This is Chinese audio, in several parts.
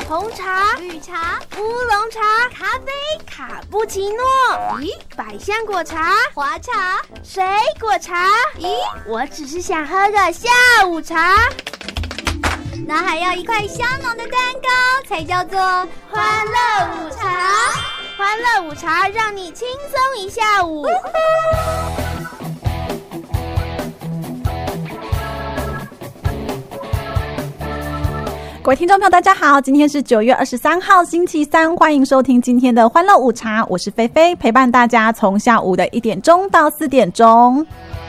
红茶、 绿茶、 乌龙茶、 咖啡、 卡布奇诺。 咦， 百香果茶、 花茶、 水果茶。 咦， 我只是想喝个下午茶。 那还要一块香浓的蛋糕才叫做欢乐午茶。欢乐午茶让你轻松一下午。 各位听众朋友大家好，今天是9月23号星期三，欢迎收听今天的欢乐午茶，我是菲菲，陪伴大家从下午的1点钟到4点钟。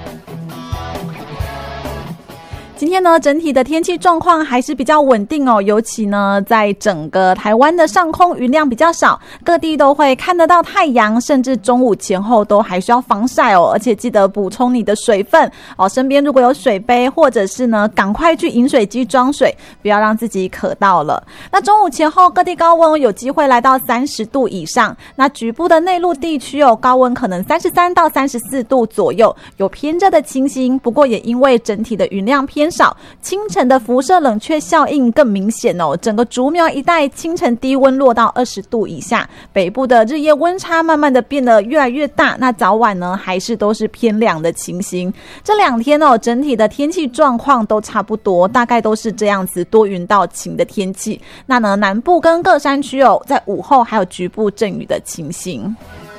今天呢，整体的天气状况还是比较稳定哦，尤其呢，在整个台湾的上空云量比较少，各地都会看得到太阳，甚至中午前后都还需要防晒哦，而且记得补充你的水分哦，身边如果有水杯，或者是呢，赶快去饮水机装水，不要让自己渴到了。那中午前后各地高温有机会来到30度以上，那局部的内陆地区哦，高温可能33到34度左右，有偏热的情形，不过也因为整体的云量偏少，清晨的辐射冷却效应更明显哦。整个竹苗一带清晨低温落到20度以下，北部的日夜温差慢慢的变得越来越大，那早晚呢还是都是偏凉的情形。这2天哦，整体的天气状况都差不多，大概都是这样子多云到晴的天气。那呢，南部跟各山区哦，在午后还有局部阵雨的情形。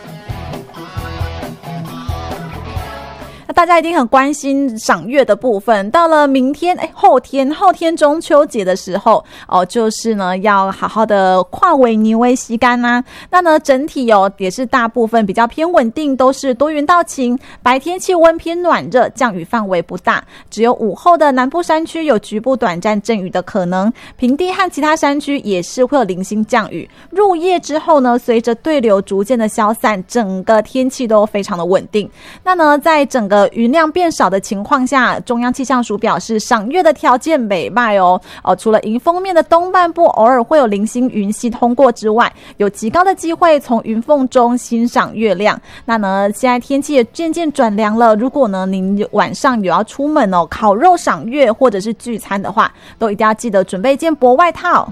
大家一定很关心赏月的部分，到了明天后天中秋节的时候哦，就是呢要好好的跨尾牛为吸干啊。那呢整体哦也是大部分比较偏稳定，都是多云到晴，白天气温偏暖热，降雨范围不大，只有午后的南部山区有局部短暂阵雨的可能，平地和其他山区也是会有零星降雨。入夜之后呢，随着对流逐渐的消散，整个天气都非常的稳定。那呢在整个云量变少的情况下，中央气象署表示赏月的条件美败哦。除了迎风面的东半部偶尔会有零星云系通过之外，有极高的机会从云缝中欣赏月亮。那呢现在天气也渐渐转凉了，如果呢您晚上有要出门哦烤肉赏月或者是聚餐的话，都一定要记得准备一件薄外套。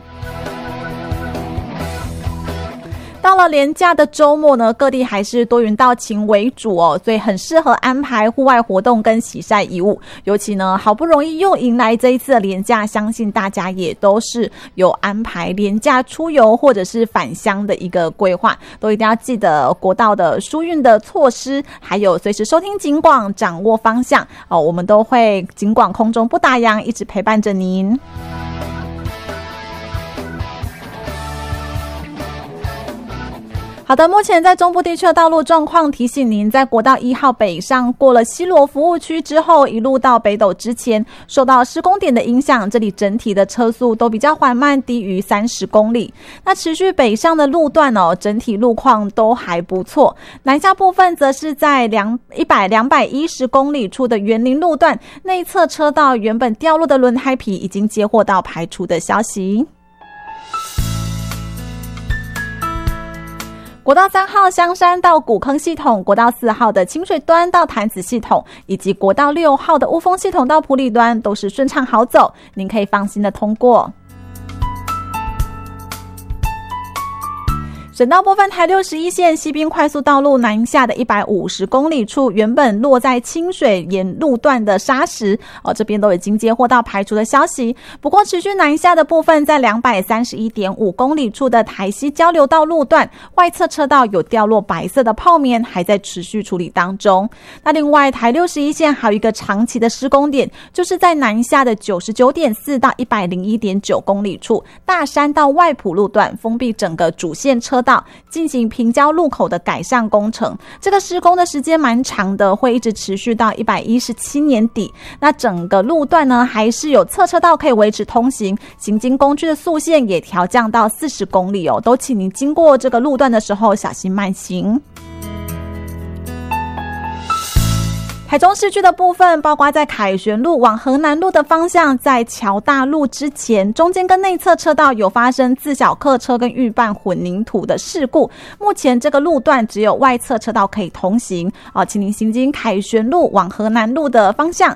到了连假的周末呢，各地还是多云到晴为主哦，所以很适合安排户外活动跟洗晒衣物。尤其呢，好不容易又迎来这一次的连假，相信大家也都是有安排连假出游或者是返乡的一个规划，都一定要记得国道的疏运的措施，还有随时收听警广，掌握方向哦。我们都会警广空中不打烊，一直陪伴着您。好的，目前在中部地区的道路状况，提醒您在国道1号北上过了西螺服务区之后，一路到北斗之前，受到施工点的影响，这里整体的车速都比较缓慢，低于30公里。那持续北上的路段哦，整体路况都还不错。南下部分则是在210公里处的园林路段内侧车道，原本掉落的轮胎皮已经接获到排除的消息。国道3号香山到古坑系统，国道4号的清水端到潭子系统，以及国道6号的雾峰系统到埔里端都是顺畅好走，您可以放心的通过。省道部分，台61线西滨快速道路南下的150公里处，原本落在清水沿路段的砂石这边都已经接获到排除的消息。不过持续南下的部分，在231.5公里处的台西交流道路段外侧车道有掉落白色的泡棉，还在持续处理当中。那另外台61线还有一个长期的施工点，就是在南下的99.4到101.9公里处大山到外埔路段封闭整个主线车道，进行平交路口的改善工程。这个施工的时间蛮长的，会一直持续到117年底。那整个路段呢，还是有侧车道可以维持通行，行经工区的速限也调降到40公里哦，都请您经过这个路段的时候小心慢行。台中市区的部分，包括在凯旋路往河南路的方向，在桥大路之前，中间跟内侧车道有发生自小客车跟预拌混凝土的事故。目前这个路段只有外侧车道可以通行请您行经凯旋路往河南路的方向，